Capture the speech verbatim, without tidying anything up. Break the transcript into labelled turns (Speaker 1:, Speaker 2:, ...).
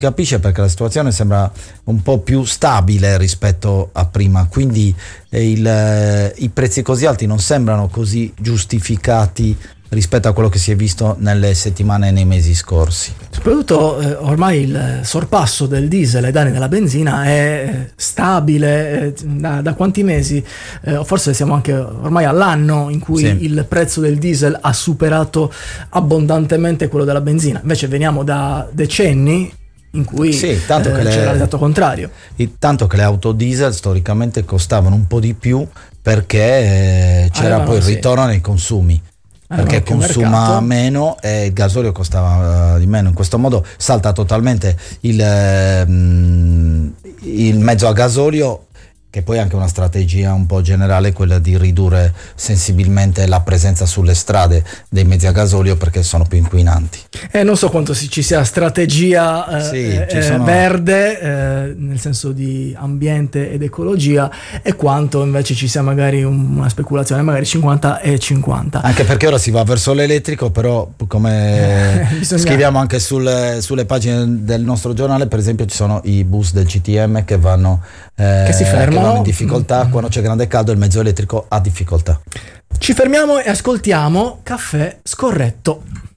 Speaker 1: capisce perché la situazione sembra un po' più stabile rispetto a prima, quindi eh, il, eh, i prezzi così alti non sembrano così giustificati rispetto a quello che si è visto nelle settimane e nei mesi scorsi.
Speaker 2: Soprattutto eh, ormai il sorpasso del diesel ai danni della benzina è stabile eh, da, da quanti mesi? Eh, forse siamo anche ormai all'anno in cui sì. il prezzo del diesel ha superato abbondantemente quello della benzina. Invece veniamo da decenni in cui
Speaker 1: sì, tanto
Speaker 2: eh,
Speaker 1: che
Speaker 2: c'era
Speaker 1: le,
Speaker 2: l'esatto contrario.
Speaker 1: Tanto che le auto diesel storicamente costavano un po' di più perché eh, c'era Avevano, poi il ritorno sì. nei consumi. Perché consuma mercato. meno e il gasolio costava uh, di meno. In questo modo salta totalmente il, uh, il mezzo a gasolio, che poi è anche una strategia un po' generale, quella di ridurre sensibilmente la presenza sulle strade dei mezzi a gasolio perché sono più inquinanti.
Speaker 2: Eh, non so quanto si, ci sia strategia eh, sì, eh, sono... verde eh, nel senso di ambiente ed ecologia, e quanto invece ci sia magari un, una speculazione, magari cinquanta e cinquanta.
Speaker 1: Anche perché ora si va verso l'elettrico, però come eh, bisogna... scriviamo anche sul, sulle pagine del nostro giornale, per esempio ci sono i bus del C T M che vanno eh,
Speaker 2: che si fermano
Speaker 1: che vanno in difficoltà, quando c'è grande caldo il mezzo elettrico ha difficoltà.
Speaker 2: Ci fermiamo e ascoltiamo Caffè Scorretto.